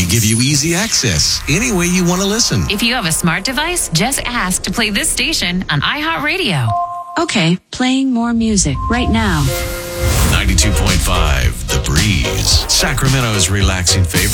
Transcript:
We give you easy access any way you want to listen. If you have a smart device, just ask to play this station on iHeartRadio. Okay, playing more music right now. 92.5 The Breeze, Sacramento's relaxing favorite.